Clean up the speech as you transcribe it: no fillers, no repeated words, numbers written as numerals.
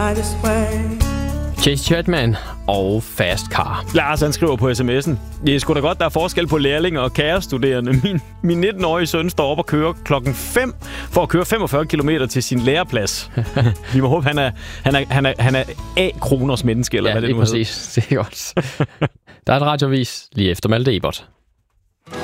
Chase Chatman og Fast Car. Lars, han skriver på sms'en. Det er sgu da godt, der er forskel på lærling og kærestuderende. Min 19-årige søn står op og kører klokken 5 for at køre 45 km til sin læreplads. Vi må håbe, han er A-kroners menneske, eller hvad det nu hedder. Ja, præcis. Det er godt. Der er et radiovis lige efter Malte Ebert.